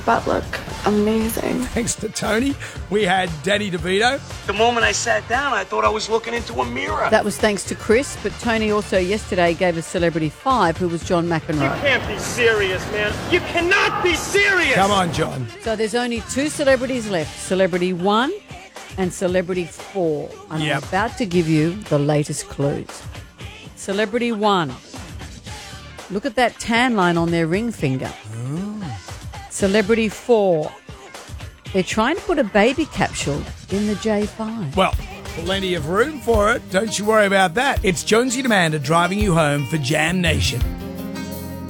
butt look amazing. Thanks to Tony, we had Danny DeVito. The moment I sat down, I thought I was looking into a mirror. That was thanks to Chris, but Tony also yesterday gave us Celebrity 5, who was John McEnroe. You can't be serious, man. You cannot be serious! Come on, John. So there's only 2 celebrities left, Celebrity 1 and Celebrity 4. And I'm about to give you the latest clues. Celebrity 1. Look at that tan line on their ring finger. Celebrity 4. They're trying to put a baby capsule in the J5. Well, plenty of room for it. Don't you worry about that. It's Jonesy and Amanda driving you home for Jam Nation.